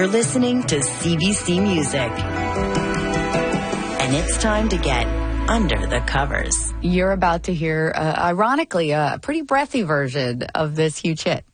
You're listening to CBC Music. And it's time to get under the covers. You're about to hear, ironically, a pretty breathy version of this huge hit.